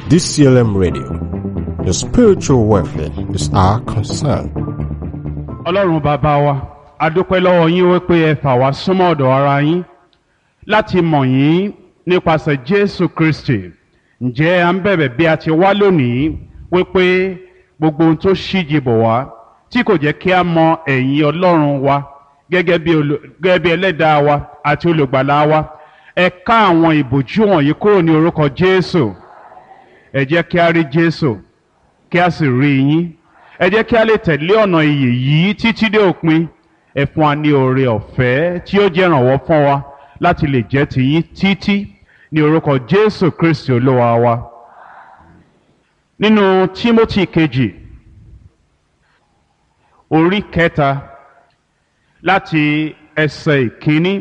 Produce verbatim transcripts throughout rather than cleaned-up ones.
D C L M Radio. Your spiritual welfare is our concern. Ọlọ́run bàbá wa, a dúpẹ́ lọ́wọ́ yín wípé ẹ fà wá súnmọ́ ọ̀dọ̀ ara yín láti mọ̀ yín nípasẹ̀ Jésù Kristi. Ǹjẹ́ à ń bẹ̀bẹ̀ bí a ti wá lónìí wípé gbogbo ohun tó ṣíji bọ̀ wá tí kò jẹ́ kí a mọ ẹ̀yìn Ọlọ́run wa gẹ́gẹ́ bí olù- gẹ́gẹ́ bí ẹlẹ́dàá wa àti olùgbàlà wa, ẹ ká àwọn ìbòjú wọ̀nyí kúrò ní orúkọ Jésù. Ẹ jẹ́ kí a rí Jésù, kí a sì rí yín. Ẹ jẹ́ kí a lè tẹ̀lé ọ̀nà ìyè yìí títí dé òpin. Ẹ fún wa ní oore ọ̀fẹ́ tí ó jẹ́ ìrànwọ́ fún wa láti lè jẹ́ ti yín títí ní orúkọ Jésù Kristi Olúwa wa. Nínú Tímótì kejì, orí kẹta láti ẹsẹ̀ ìkíní.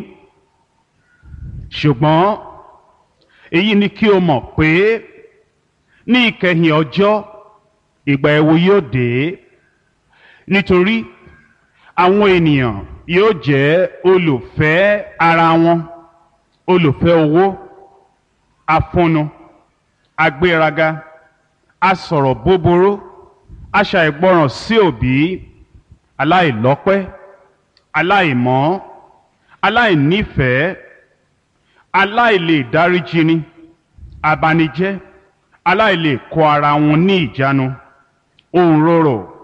Ṣùgbọ́n èyí ni kí o mọ̀ pé ní ìkẹyìn ọjọ́ ìgbà ẹ̀wù yóò dé, nítorí àwọn ènìyàn yóò jẹ́ olùfẹ́ ara wọn, olùfẹ́ owó, afúnnu, agbéraga, asọ̀rọ̀ búburú, aṣàìgbọràn sí òbí, aláìlọ́pẹ́, aláìmọ́, aláìnífẹ̀ẹ́, aláìlè dáríjini, abanijẹ́, aláìlè kó ara wọn ní ìjánu, òǹrorò,